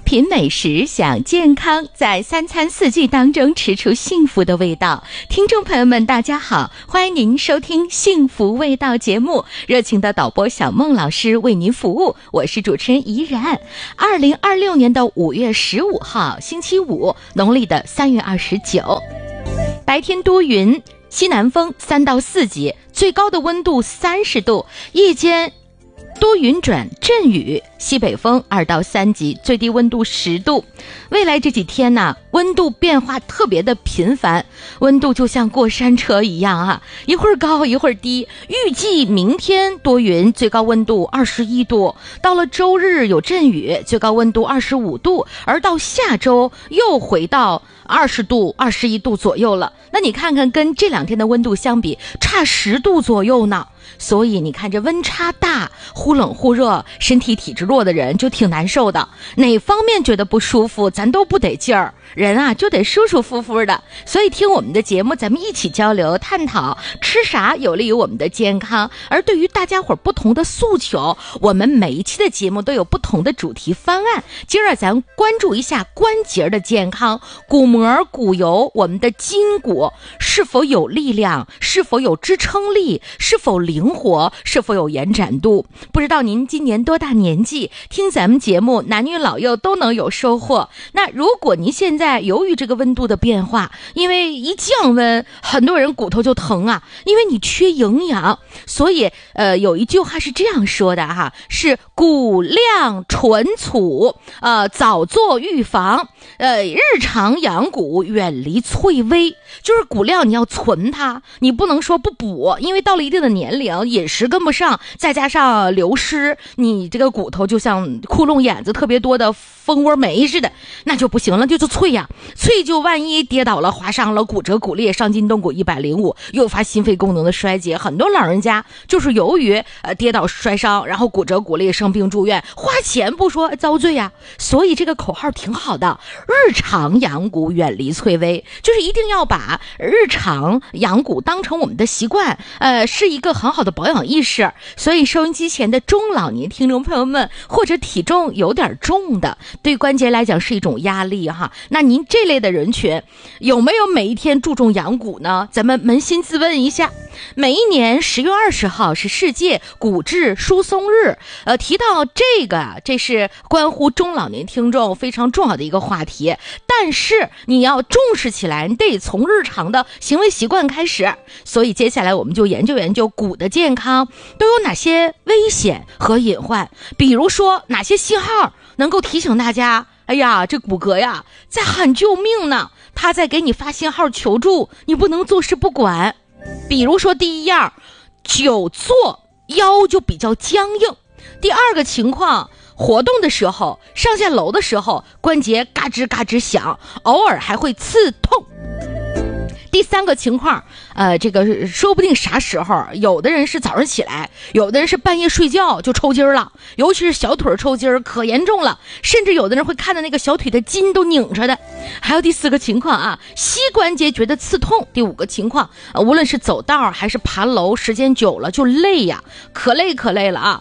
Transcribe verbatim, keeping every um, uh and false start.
品美食，享健康，在三餐四季当中吃出幸福的味道。听众朋友们大家好，欢迎您收听幸福味道节目，热情的导播小孟老师为您服务，我是主持人怡然。二零二六年的五月十五号星期五，农历的三月二十九，白天多云，西南风三到四级，最高的温度三十度，夜间多云转阵雨，西北风二到三级，最低温度十度。未来这几天呢，温度变化特别的频繁，温度就像过山车一样啊，一会儿高一会儿低。预计明天多云，最高温度二十一度，到了周日有阵雨，最高温度二十五度，而到下周又回到二十度二十一度左右了。那你看看跟这两天的温度相比，差十度左右呢。所以你看这温差大，忽冷忽热，身体体质弱的人就挺难受的。哪方面觉得不舒服，咱都不得劲儿，人啊就得舒舒服服的。所以听我们的节目，咱们一起交流探讨吃啥有利于我们的健康。而对于大家伙不同的诉求，我们每一期的节目都有不同的主题方案。今儿咱关注一下关节的健康，骨膜骨油，我们的筋骨是否有力量，是否有支撑力，是否灵活，是否有延展度。不知道您今年多大年纪，听咱们节目男女老幼都能有收获。那如果您现在由于这个温度的变化，因为一降温很多人骨头就疼啊，因为你缺营养。所以呃，有一句话是这样说的哈，是骨量纯粗，呃，早做预防，呃，日常养骨，远离脆微。就是骨量你要存它，你不能说不补，因为到了一定的年龄，饮食跟不上，再加上流失，你这个骨头就像窟窿眼子特别多的蜂窝煤似的，那就不行了，就就脆呀，脆就万一跌倒了、划伤了、骨折、骨裂、伤筋动骨一百零五，诱发心肺功能的衰竭。很多老人家就是由于呃跌倒摔伤，然后骨折、骨裂、生病住院，花钱不说遭罪呀。所以这个口号挺好的，日常养骨，远离脆微，就是一定要把日常养骨当成我们的习惯，呃，是一个很好的保养意识。所以收音机前的中老年听众朋友们，或者体重有点重的，对关节来讲是一种压力哈。那您这类的人群有没有每一天注重养骨呢？咱们扪心自问一下。每一年十月二十号是世界骨质疏松日，呃，提到这个，这是关乎中老年听众非常重要的一个话题。但是你要重视起来，你得从日常的行为习惯开始。所以接下来我们就研究研究骨的健康都有哪些危险和隐患，比如说哪些信号能够提醒大家，哎呀，这骨骼呀在喊救命呢，他在给你发信号求助，你不能坐视不管。比如说第一样，久坐腰就比较僵硬。第二个情况，活动的时候，上下楼的时候，关节嘎吱嘎吱响，偶尔还会刺痛。第三个情况，呃，这个说不定啥时候，有的人是早上起来，有的人是半夜睡觉就抽筋了，尤其是小腿抽筋可严重了，甚至有的人会看到那个小腿的筋都拧着的。还有第四个情况啊，膝关节觉得刺痛。第五个情况，呃、无论是走道还是爬楼，时间久了就累呀，可累可累了啊。